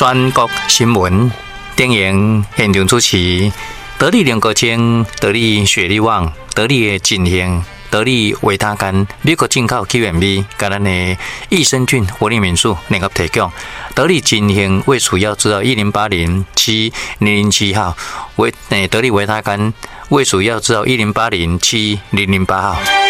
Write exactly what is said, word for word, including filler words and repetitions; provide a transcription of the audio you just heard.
全国新闻电影现场主持，得力联合清、得力雪力旺、得力的进行、得力维他甘、美国进口 Q M V， 甲咱的益生菌活力民宿联合提供。得力进行卫鼠药制造一零八零七零零七号，维诶得力维他甘卫鼠药制造一零八零七零零八号。